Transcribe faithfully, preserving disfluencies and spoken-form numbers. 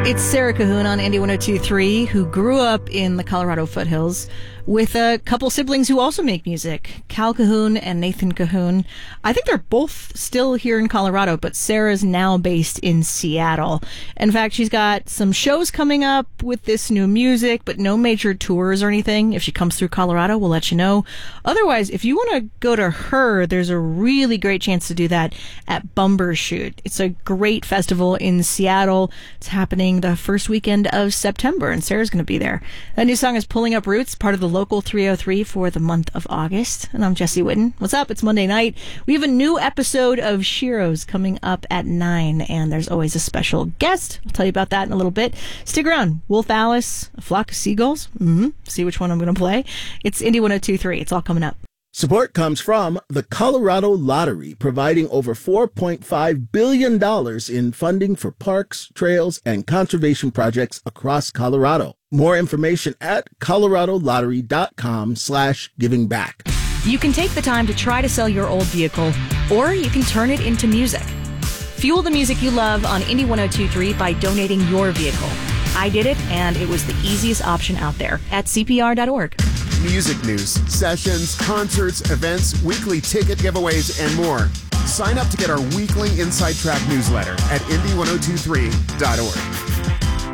It's Sarah Cahoon on Indy one oh two point three, who grew up in the Colorado foothills with a couple siblings who also make music, Cal Cahoon and Nathan Cahoon. I think they're both still here in Colorado, but Sarah's now based in Seattle. In fact, she's got some shows coming up with this new music, but no major tours or anything. If she comes through Colorado, we'll let you know. Otherwise, if you want to go to her, there's a really great chance to do that at Bumbershoot. It's a great festival in Seattle. It's happening the first weekend of September, and Sarah's going to be there. That new song is Pulling Up Roots, part of the Local three oh three for the month of August. And I'm Jesse Whitten. What's up? It's Monday night. We have a new episode of Sheroes coming up at nine, and there's always a special guest. I'll tell you about that in a little bit. Stick around. Wolf Alice, A Flock of Seagulls. Mm-hmm. See which one I'm going to play. It's Indy one oh two point three. It's all coming up. Support comes from the Colorado Lottery, providing over four point five billion dollars in funding for parks, trails, and conservation projects across Colorado. More information at coloradolottery.com slash giving back. You can take the time to try to sell your old vehicle, or you can turn it into music. Fuel the music you love on Indy one oh two point three by donating your vehicle. I did it, and it was the easiest option out there at C P R dot org. Music news, sessions, concerts, events, weekly ticket giveaways, and more. Sign up to get our weekly Inside Track newsletter at Indy one oh two three dot org.